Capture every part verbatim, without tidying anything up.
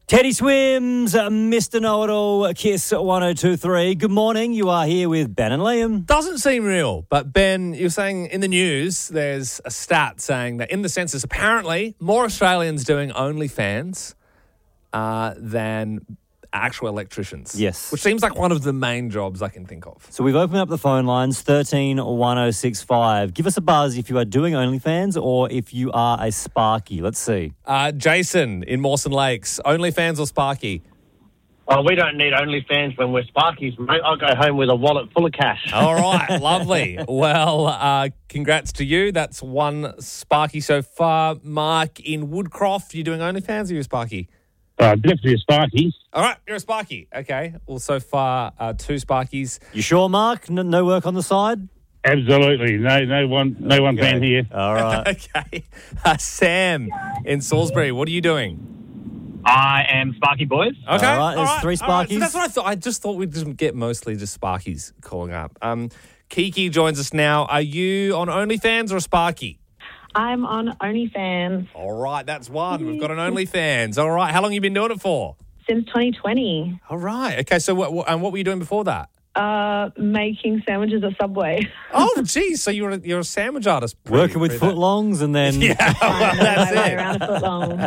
Teddy Swims, uh, Mister Know-It-All, Kiss one oh two three. Good morning. You are here with Ben and Liam. Doesn't seem real, but Ben, you're saying in the news, there's a stat saying that in the census, apparently more Australians doing OnlyFans uh, than actual electricians. Yes. Which seems like one of the main jobs I can think of. So we've opened up the phone lines, thirteen one oh six five. Give us a buzz if you are doing OnlyFans or if you are a Sparky. Let's see. Uh, Jason in Mawson Lakes, OnlyFans or Sparky? Oh, we don't need OnlyFans when we're Sparkies, mate. I'll go home with a wallet full of cash. All right, lovely. Well, uh, congrats to you. That's one Sparky so far. Mark in Woodcroft, you doing OnlyFans or you a Sparky? Uh, definitely a Sparky. All right, you're a Sparky. Okay. Well, so far, uh, two Sparkies. You sure, Mark? No, no work on the side? Absolutely. No no one no one fan here. All right. Okay. Uh, Sam in Salisbury, what are you doing? I am Sparky Boys. Okay. All right, there's three all right. So Sparkies. that's what I thought. I just thought we'd just get mostly just Sparkies calling up. Um, Kiki joins us now. Are you on OnlyFans or a Sparky? I'm on OnlyFans All right, that's one. We've got an OnlyFans. All right. How long have you been doing it for? since twenty twenty, All right. Okay. So what, what, and what were you doing before that? uh, making sandwiches at Subway. Oh, geez. So you're a, you're a sandwich artist. Working with footlongs and then... Yeah, well, that's Right it. around a foot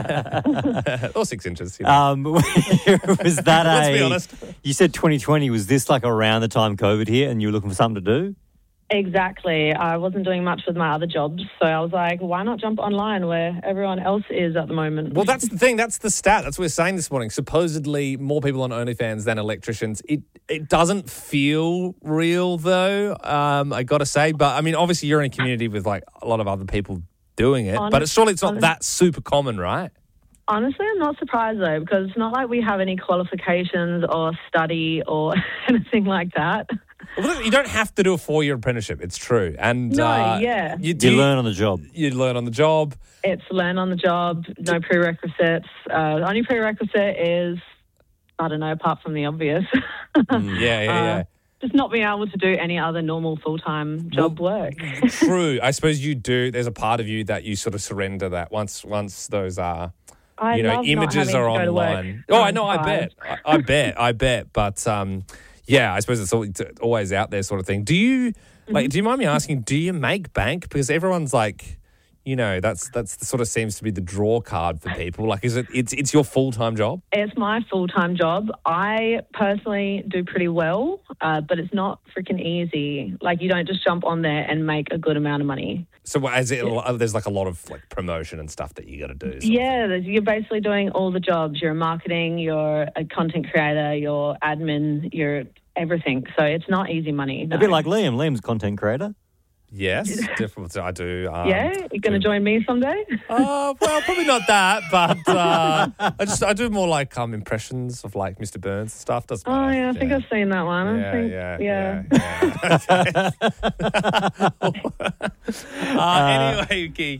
long. Or six inches. You know. Um, was that Let's a... be honest. You said twenty twenty. Was this like around the time COVID hit and you were looking for something to do? Exactly. I wasn't doing much with my other jobs, so I was like, why not jump online where everyone else is at the moment? Well, that's the thing. That's the stat. That's what we're saying this morning. Supposedly, more people on OnlyFans than electricians. It it doesn't feel real, though, um, I got to say. But, I mean, obviously, you're in a community with, like, a lot of other people doing it. Honest- but it's, surely it's not honest- that super common, right? Honestly, I'm not surprised, though, because it's not like we have any qualifications or study or anything like that. Well, you don't have to do a four-year apprenticeship. It's true. And No, uh, yeah. You, do You learn on the job. You learn on the job. It's learn on the job, no prerequisites. Uh, the only prerequisite is, I don't know, apart from the obvious, Mm, yeah, yeah, yeah. Uh, just not being able to do any other normal full-time job work. True. I suppose you do. There's a part of you that you sort of surrender that once once those are, I you know, love not images having are to go to work online. Oh, I know. I nine to bet. five. I, I bet. I bet. But um, yeah, I suppose it's al- it's always out there, sort of thing. Do you like? Do you mind me asking? Do you make bank? Because everyone's like, you know, that's that's the sort of seems to be the draw card for people. Like, is it? It's it's your full time job. It's my full-time job. I personally do pretty well, uh, but it's not freaking easy. Like, you don't just jump on there and make a good amount of money. So what, is it? There's like a lot of like promotion and stuff that you got to do. sort of Yeah, there's- you're basically doing all the jobs. You're marketing, you're a content creator, you're admin, you're everything. So it's not easy money. No. A bit like Liam. Liam's a content creator. Yes, definitely. I do. Um, Yeah? You're going to do- join me someday? Uh, well, probably not that, but uh, I just I do more like um impressions of like Mister Burns and stuff. Doesn't Oh, matter. yeah, I think I've seen that one. I Yeah, think, yeah, yeah. yeah, yeah. uh, anyway,